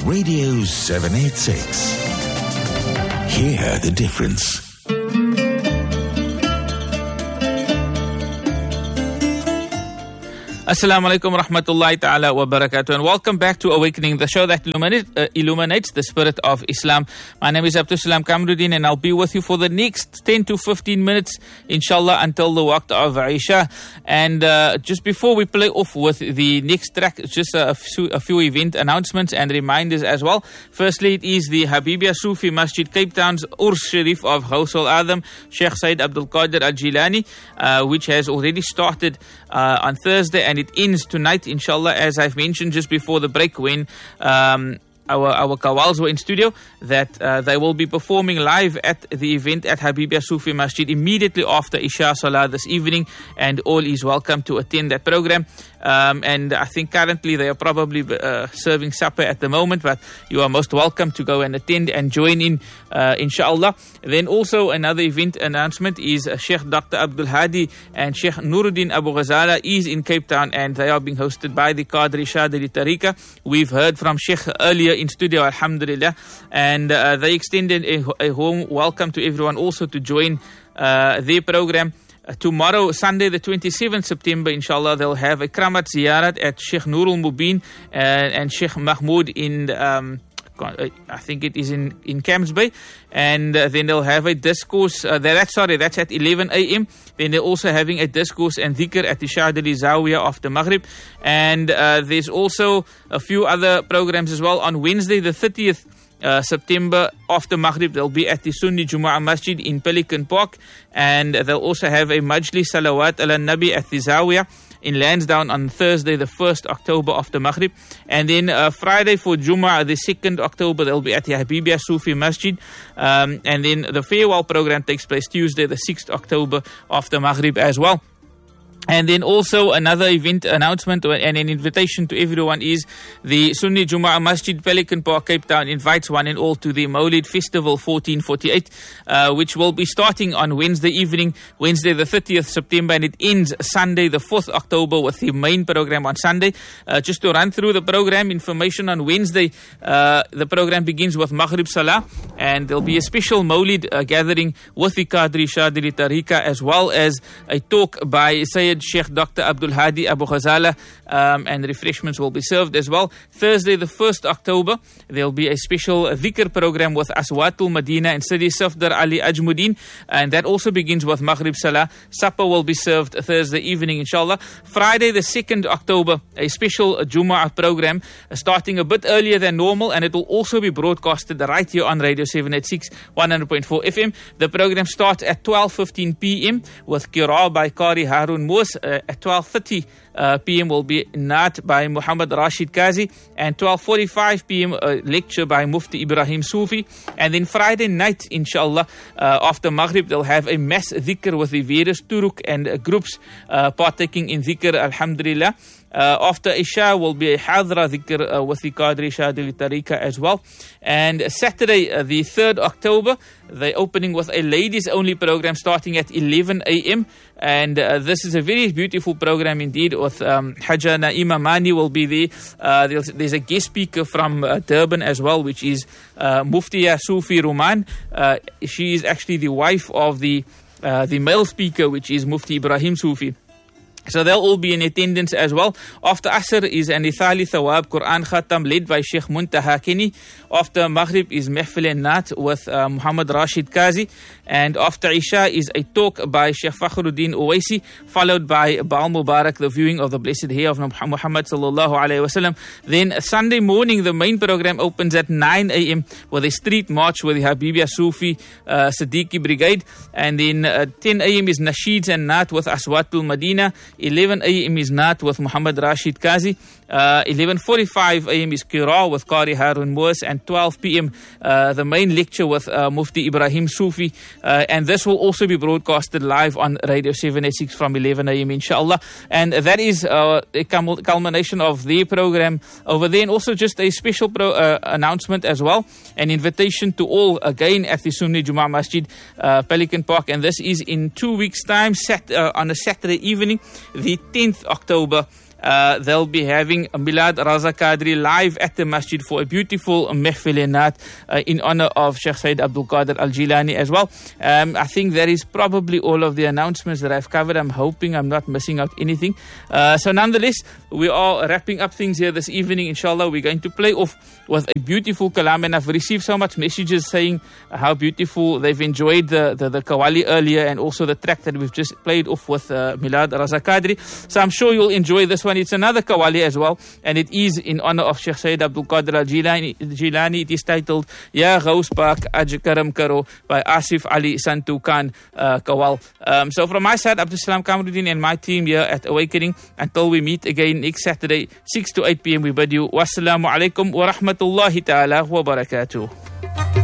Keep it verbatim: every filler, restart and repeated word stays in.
Radio seven eighty-six. Hear the difference. Assalamu alaikum wa rahmatullahi ta'ala wa barakatuh, and welcome back to Awakening, the show that illuminate, uh, illuminates the spirit of Islam. My name is Abdul Salam Kamruddin, and I'll be with you for the next ten to fifteen minutes, inshallah, until the waqt of Isha. And uh, just before we play off with the next track, just a few, a few event announcements and reminders as well. Firstly, it is the Habibia Sufi Masjid, Cape Town's Urs Sharif of Ghaus al-Azam, Sheikh Sayyid Abdul Qadir Al-Jilani, uh, which has already started uh, on Thursday, and it ends tonight, inshallah, as I've mentioned just before the break when um, our our Kawals were in studio, that uh, they will be performing live at the event at Habibia Sufi Masjid immediately after Isha Salah this evening, and all is welcome to attend that program. Um, and I think currently they are probably uh, serving supper at the moment, but you are most welcome to go and attend and join in, uh, inshallah. Then also another event announcement is uh, Sheikh Doctor Abdul Hadi and Sheikh Nuruddin Abu Ghazala is in Cape Town, and they are being hosted by the Qadri Shadili Tariqa. We've heard from Sheikh earlier in studio, alhamdulillah, and uh, they extended a, a warm welcome to everyone also to join uh, their program. Uh, tomorrow, Sunday, the twenty-seventh September, inshallah, they'll have a Kramat Ziyarat at Sheikh Nurul Mubin uh, and Sheikh Mahmoud in, um, I think it is in, in Camps Bay. And uh, then they'll have a discourse, uh, that's, sorry, that's at eleven a.m. Then they're also having a discourse and dhikr at the Shadili Zawiya after Maghrib. And uh, there's also a few other programs as well. On Wednesday, the thirtieth Uh, September, after Maghrib, they'll be at the Sunni Jumu'ah Masjid in Pelican Park, and they'll also have a Majlis Salawat ala Nabi at the Zawiya in Lansdowne on Thursday, the first October after Maghrib. And then uh, Friday for Jumu'ah, the second October, they'll be at the Habibia Sufi Masjid. Um, and then the farewell program takes place Tuesday, the sixth October after Maghrib as well. And then also another event announcement and an invitation to everyone is the Sunni Jumu'ah Masjid Pelican Park, Cape Town invites one and all to the Maulid Festival fourteen forty-eight, uh, which will be starting on Wednesday evening, Wednesday the thirtieth September, and it ends Sunday the fourth October with the main program on Sunday. Uh, just to run through the program information, on Wednesday, uh, the program begins with Maghrib Salah, and there'll be a special Maulid uh, gathering with the Qadri Shadili Tariqa, as well as a talk by Sayyid Sheikh Doctor Abdul Hadi Abu Ghazala, um, and refreshments will be served as well. Thursday, the first October, there will be a special dhikr program with Aswatul Madina and Sidi Safdar Ali Ajmuddin, and that also begins with Maghrib Salah. Supper will be served Thursday evening, inshallah. Friday, the second October, a special Jumu'ah program uh, starting a bit earlier than normal, and it will also be broadcasted right here on Radio seven eighty-six, one hundred point four F M. The program starts at twelve fifteen p.m. with Qira by Qari Harun Moos. Uh, at twelve thirty uh, p.m. will be Naat by Muhammad Rashid Qazi, and twelve forty-five p.m. a lecture by Mufti Ibrahim Sufi. And then Friday night, inshallah, uh, after Maghrib, they'll have a mass dhikr with the various turuk and uh, groups uh, partaking in dhikr, alhamdulillah. Uh, after Isha will be a Hadra dhikr uh, with the Qadri Shadili Tariqa as well. And Saturday, uh, the third October, they're opening with a ladies only program starting at eleven a.m. And uh, this is a very beautiful program indeed, with um, Hajja Naima Mani will be there. Uh, there's, there's a guest speaker from uh, Durban as well, which is uh, Muftiya Sufi Ruman. Uh, she is actually the wife of the uh, the male speaker, which is Mufti Ibrahim Sufi. So they'll all be in attendance as well. After Asr is an Ithali Thawab Quran Khatam led by Sheikh Muntaha Kini. After Maghrib is Mehfil and Naat with uh, Muhammad Rashid Qazi. And after Isha is a talk by Sheikh Fakhruddin Uwaisi, followed by Baal Mubarak, the viewing of the blessed hair of Muhammad sallallahu alayhi wasallam. Then Sunday morning, the main program opens at nine a.m. with a street march with the Habibia Sufi uh, Siddiqui Brigade. And then uh, ten a.m. is Nasheeds and Naat with Aswatul Madina. eleven a.m. is Naat with Muhammad Rashid Qazi. Uh, eleven forty-five a.m. is Qira with Qari Harun Moos, and twelve p.m. Uh, the main lecture with uh, Mufti Ibrahim Sufi. Uh, and this will also be broadcasted live on Radio seven eighty-six from eleven a.m. inshallah. And that is uh, a culmination of their program over there. And also just a special pro, uh, announcement as well. An invitation to all again at the Sunni Jumu'ah Masjid, uh, Pelican Park. And this is in two weeks' time, sat, uh, on a Saturday evening, the tenth October. uh, they'll be having Milad Raza Qadri live at the masjid for a beautiful mehfil-e-naat uh, in honor of Sheikh Sayyid Abdul Qadir Al-Jilani as well. Um, I think that is probably all of the announcements that I've covered. I'm hoping I'm not missing out anything. Uh, so nonetheless, we are wrapping up things here this evening. Inshallah, we're going to play off with a beautiful kalam, and I've received so much messages saying how beautiful they've enjoyed the, the, the Qawwali earlier, and also the track that we've just played off with uh, Milad Raza Qadri. So I'm sure you'll enjoy this one. It's another Qawwali as well, and it is in honor of Sheikh Sayyid Abdul Qadir Al-Jilani. Jilani. It is titled Ya Ghaus Pak Aj Karam Karo by Asif Ali Santu Khan uh, Kawal. Um, so from my side, Abdul Salam Kamruddin and my team here at Awakening, until we meet again next Saturday, six to eight p.m. we bid you wassalamu alaikum wa rahmatullahi ta'ala wa barakatuh.